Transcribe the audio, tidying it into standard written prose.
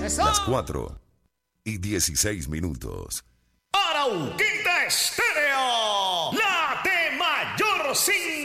Las 4:16. Arauquita Estéreo, la de mayor sintonía.